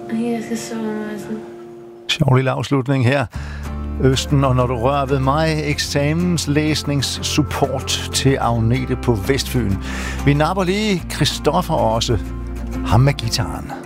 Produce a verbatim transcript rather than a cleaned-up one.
Jeg skal sove med. Sjov lille afslutning her. Østen, og når du rører ved mig, eksamenslæsningssupport til Agnete på Vestfyn. Vi napper lige Christoffer også. Ham med gitaren.